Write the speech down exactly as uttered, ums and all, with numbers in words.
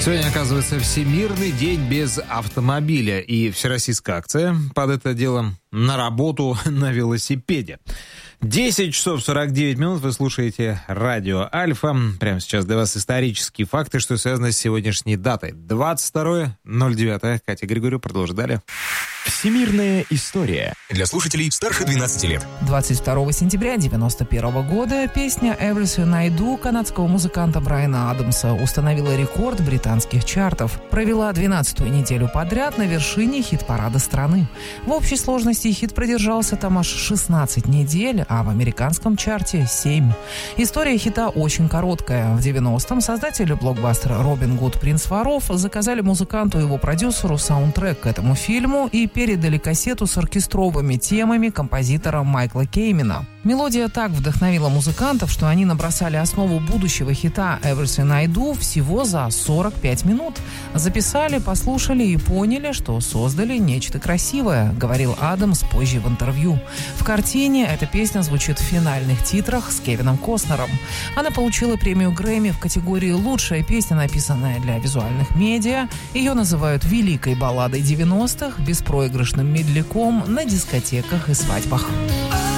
Сегодня, оказывается, Всемирный день без автомобиля и всероссийская акция под это дело «На работу на велосипеде». десять часов сорок девять минут, вы слушаете радио «Альфа». Прямо сейчас для вас исторические факты, что связано с сегодняшней датой. двадцать второе ноль девятое. Катя Григорьева продолжит далее. Всемирная история. Для слушателей старше двенадцати лет. двадцать второго сентября девяносто первого года песня «Everything I Do» канадского музыканта Брайана Адамса установила рекорд британских чартов. Провела двенадцатую неделю подряд на вершине хит-парада страны. В общей сложности хит продержался там аж шестнадцать недель, а в американском чарте семь. История хита очень короткая. В девяностом создатели блокбастера «Робин Гуд. Принц воров» заказали музыканту и его продюсеру саундтрек к этому фильму и передали кассету с оркестровыми темами композитора Майкла Кеймена. Мелодия так вдохновила музыкантов, что они набросали основу будущего хита «Everything I Do» всего за сорок пять минут. Записали, послушали и поняли, что создали нечто красивое, говорил Адамс позже в интервью. В картине эта песня звучит в финальных титрах с Кевином Костнером. Она получила премию Грэмми в категории «Лучшая песня, написанная для визуальных медиа». Ее называют великой балладой девяностых, беспроигрышным медляком на дискотеках и свадьбах.